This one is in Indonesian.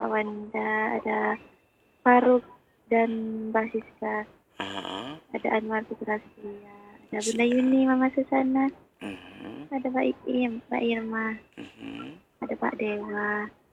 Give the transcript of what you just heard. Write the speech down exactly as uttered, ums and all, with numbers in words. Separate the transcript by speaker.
Speaker 1: Wanda, ada Farouk dan Mbak Siska,
Speaker 2: Heeh.
Speaker 1: ada Anwar Putrasetya, ada
Speaker 2: S
Speaker 1: Bunda Yuni, Mama Susana,
Speaker 2: Mhm.
Speaker 1: ada Mbak Iim, Mbak Irma,
Speaker 2: Mhm.
Speaker 1: ada Pak Dewa.